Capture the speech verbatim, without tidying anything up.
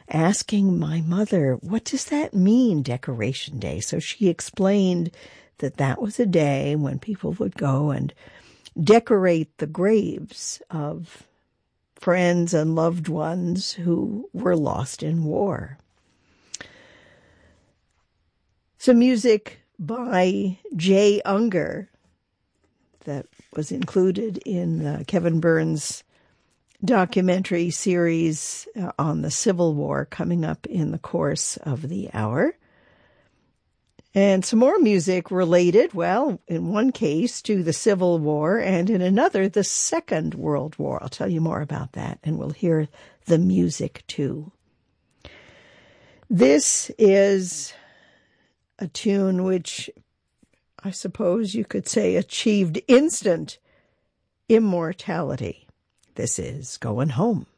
asking my mother, what does that mean, Decoration Day? So she explained that that was a day when people would go and decorate the graves of friends and loved ones who were lost in war. Some music by Jay Unger that was included in uh, Kevin Burns' documentary series uh, on the Civil War coming up in the course of the hour. And some more music related, well, in one case to the Civil War and in another, the Second World War. I'll tell you more about that, and we'll hear the music too. This is a tune which I suppose you could say achieved instant immortality. This is Going Home.